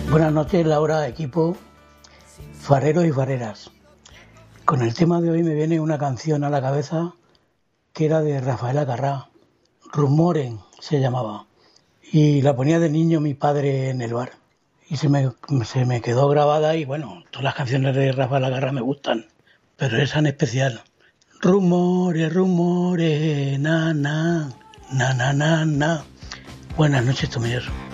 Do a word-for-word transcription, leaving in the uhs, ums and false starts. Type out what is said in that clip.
Buenas noches, Laura, equipo, fareros y fareras. Con el tema de hoy me viene una canción a la cabeza que era de Rafael Acarrá, Rumoren se llamaba, y la ponía de niño mi padre en el bar. Y se me, se me quedó grabada y bueno, todas las canciones de Rafael Acarrá me gustan, pero esa en especial. Rumores, rumores, na, na, na, na, na, na. Buenas noches, Tomillos.